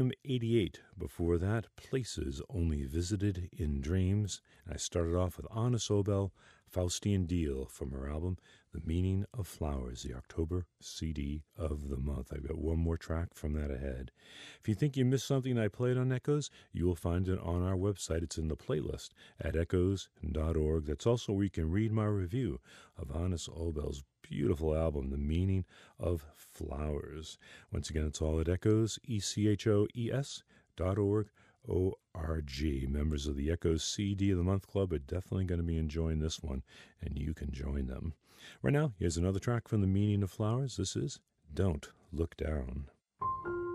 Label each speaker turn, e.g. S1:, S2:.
S1: 88. Before that, Places Only Visited in Dreams. And I started off with Anna Sobel, Faustian Deal from her album, The Meaning of Flowers, the October CD of the month. I've got one more track from that ahead. If you think you missed something I played on Echoes, you will find it on our website. It's in the playlist at echoes.org. That's also where you can read my review of Anna Sobel's beautiful album, The Meaning of Flowers. Once again, it's all at Echoes, ECHOES.org, O-R-G. Members of the Echoes CD of the Month Club are definitely going to be enjoying this one, and you can join them. Right now, here's another track from The Meaning of Flowers. This is Don't Look Down.